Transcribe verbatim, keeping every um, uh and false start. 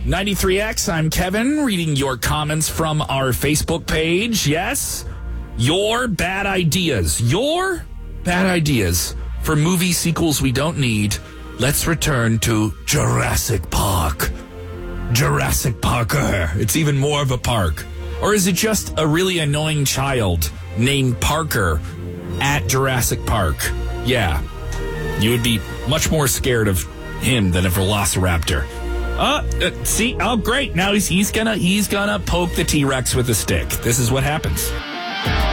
ninety-three X, I'm Kevin, reading your comments from our Facebook page. Yes, your bad ideas. Your bad ideas for movie sequels we don't need. Let's return to Jurassic Park. Jurassic Parker. It's even more of a park. Or is it just a really annoying child named Parker at Jurassic Park? Yeah. You would be much more scared of him than a velociraptor. Uh, uh see, oh great. Now he's he's gonna he's gonna poke the T-Rex with a stick. This is what happens.